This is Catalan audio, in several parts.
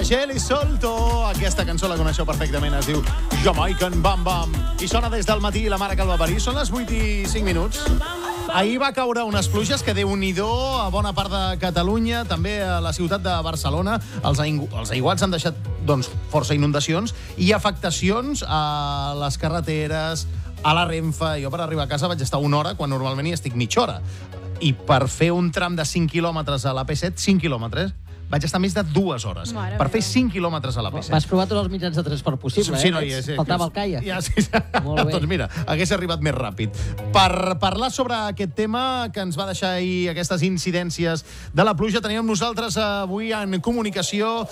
Geli Solto. Aquesta cançó la coneixeu perfectament, es diu Jamaican Bam Bam. I sona des del matí la mare que el va parir. Són les 8:05. Ahir va caure unes pluges que Déu-n'hi-do a bona part de Catalunya, també a la ciutat de Barcelona. Els aiguats han deixat força inundacions i afectacions a les carreteres, a la Renfe. Jo per arribar a casa vaig estar una hora quan normalment hi estic mitja hora. I per fer un tram de 5 quilòmetres a l'AP7, 5 quilòmetres, vaig estar més de 2 hores per fer 5 quilòmetres a l'AP7. Vas provar tots els mitjans de transport possible, sí, Faltava el caia. Ja, sí. Molt bé. Doncs mira, hagués arribat més ràpid. Per parlar sobre aquest tema que ens va deixar ahir aquestes incidències de la pluja, teníem nosaltres avui en comunicació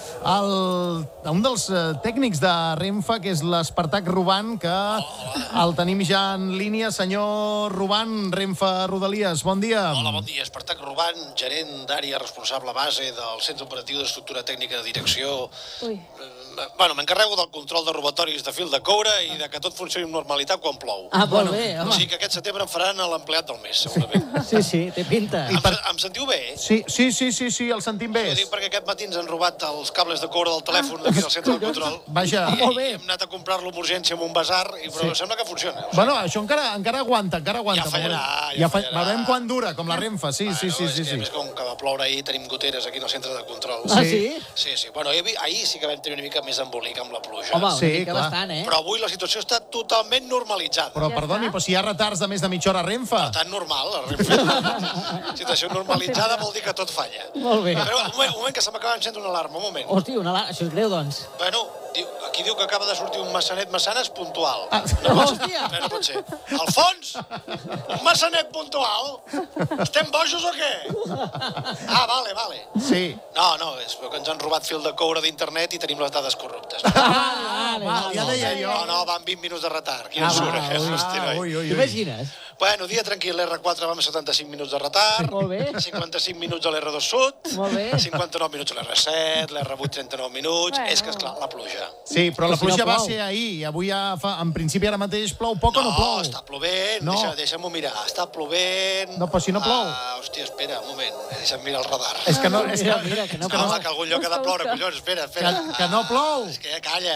un dels tècnics de Renfe, que és l'Espartac Ruban, que el tenim ja en línia. Senyor Ruban, Renfe Rodalies, bon dia. Hola, bon dia. Espartac Ruban, gerent d'àrea responsable base del Centre Operatiu d'Estructura Tècnica de Direcció. M'encarrego del control de robatoris de fil de coure i de que tot funcioni amb normalitat quan plou. Molt bé, home. O sigui que aquest setembre em faran l'empleat del mes, segurament. Sí, té pinta. Em sentiu bé? Sí, el sentim bé. Ho dic perquè aquest matí ens han robat els cables de coure del telèfon d'aquí del centre de control. Vaja. I hem anat a comprar-lo amb urgència en un basar, però sembla que funciona. Bueno, això encara aguanta. Ja fallarà. Veurem quan dura, com la Renfe. Sí. A més, com que va ploure ahir, tenim goteres aquí al centre de control. Ah, sí? Sí. Bueno, ahir sí que vam tenir una mica més embolic amb la pluja. Home, una mica bastant, Però avui la situació està totalment normalitzada. Però, perdoni, si hi ha retards de més de mitja hora a Renfe... Tan normal, la Renfe. Situació normalitzada vol dir que tot falla. Molt bé. Però un moment, que se m'acaba d'encendre una alarma, un moment. Hòstia, això és greu, doncs. Bueno, aquí diu que acaba de sortir un Massanet puntual. Hòstia! No pot ser. Alfons! Un Massanet puntual? Estem bojos o què? Ah, vale. Sí. No, és que ens han robat fil de coure d'internet i tenim les dades corruptes. Ja deia jo. No, van 20 minuts de retard. Quina sura. T'imagines? Bueno, dia tranquil, l'R4 va amb 75 minuts de retard. Molt bé. 55 minuts a l'R2 Sud. Molt bé. 59 minuts a l'R7, l'R8 39 minuts. És que, esclar, la pluja. Sí, però la pluja va ser ahir. Avui en principi ara mateix plou poc o no plou? No, està plovent. Deixa'm-ho mirar. Està plovent. No, però si no plou. Hòstia, espera, un moment. Deixa'm mirar el radar. És que no... Mira, que no plou. Home, que algun lloc ha de ploure, collons. Espera. Que no plou. És que calla.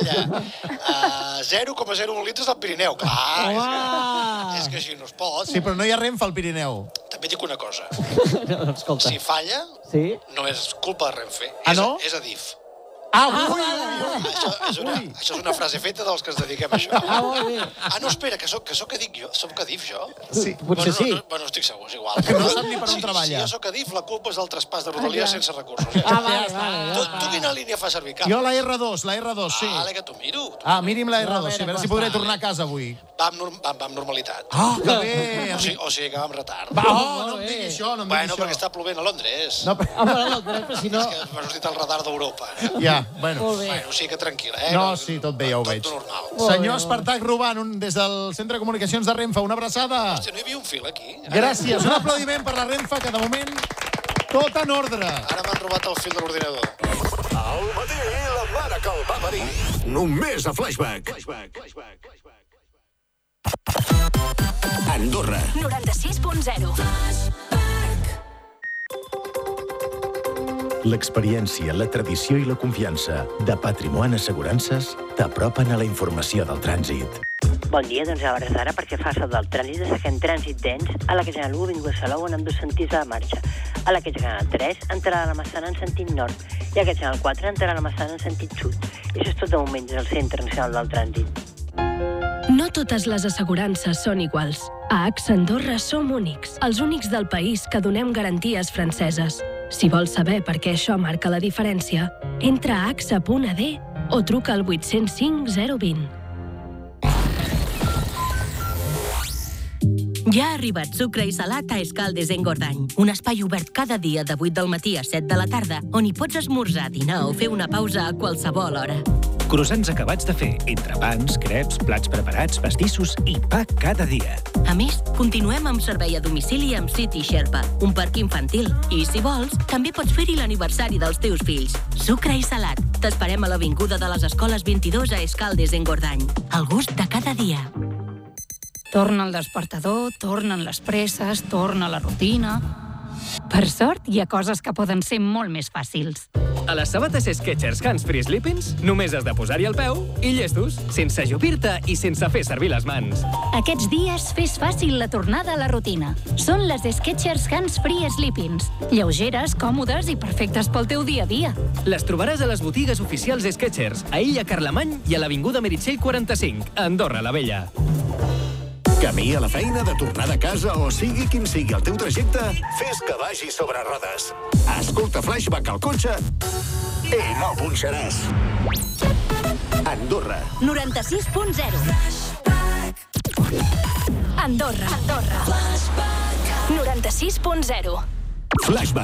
0,01 litres del Pirineu. Clar, és que així no es pot. Sí, però no hi ha Renfe al Pirineu. També dic una cosa. Escolta. Si falla, no és culpa de Renfe. No? És Adif. Ui! Això és una frase feta dels que ens dediquem a això. Molt bé. No, espera, que sóc Adif jo? Soc Adif jo? Sí. Potser sí. Bueno, estic segur, és igual. Que no sap ni per on treballa. Si jo soc Adif, la culpa és del traspàs de Rodalies sense recursos. Vale. Tu quina línia fas servir, Cap? Jo la R2, sí. Vale, que t'ho miro. Miri'm la R2, a veure si podré tornar a casa avui. Va amb normalitat. Que bé! O sigui que va amb retard. No em digui això, Bueno, perquè està plovent a Londres. Però si no... És que m'ha sortit el radar d'Europa. Ja, bueno. Molt bé. O sigui que tranquil·la, No, sí, tot bé, ja ho veig. Tot normal. Senyor Espartac Ruban, des del Centre de Comunicacions de Renfe, una abraçada. Hòstia, no hi havia un fil aquí? Gràcies. Un aplaudiment per la Renfe, que de moment tot en ordre. Ara m'han robat el fil de l'ordinador. Al matí, la mare que el va parir. Només a Flashback. Andorra. 96.0. L'experiència, la tradició i la confiança de Patrimon Assegurances t'apropen a la informació del trànsit. Bon dia, doncs a hores d'ara, perquè fa sol del trànsit, destaquem trànsit dens a la que general 1, Vinguda Salou, en ambdós sentits a la marxa. A la que general 3, entrarà a la Massana en sentit nord, i a la que general 4, entrarà a la Massana en sentit sud. I això és tot de moment des del Centre Nacional del Trànsit. No totes les assegurances són iguals. A AXA Andorra som únics, els únics del país que donem garanties franceses. Si vols saber per què això marca la diferència, entra a axa.ad o truca al 805 020. Ja ha arribat Sucre i Salat a Escaldes Engordany, un espai obert cada dia de 8 del matí a 7 de la tarda, on hi pots esmorzar, dinar o fer una pausa a qualsevol hora. Croissants acabats de fer, entrepans, creps, plats preparats, pastissos i pa cada dia. A més, continuem amb servei a domicili amb City Sherpa, un parc infantil. I, si vols, també pots fer-hi l'aniversari dels teus fills. Sucre i Salat. T'esperem a l'Avinguda de les Escoles 22 a Escaldes Engordany. El gust de cada dia. Torna el despertador, tornen les presses, torna la rutina... Per sort, hi ha coses que poden ser molt més fàcils. A les sabates Skechers Hands Free Sleepings només has de posar-hi el peu i llestos, sense ajupir-te i sense fer servir les mans. Aquests dies fes fàcil la tornada a la rutina. Són les Skechers Hands Free Sleepings. Lleugeres, còmodes i perfectes pel teu dia a dia. Les trobaràs a les botigues oficials Skechers, a Illa Carlemany i a l'Avinguda Meritxell 45, a Andorra la Vella. Camí a la feina, de tornada a casa o sigui quin sigui el teu trajecte, fes que vagi sobre rodes. Escolta Flashback al cotxe i no punxaràs. Andorra. 96.0. Andorra. 96.0. Flashback.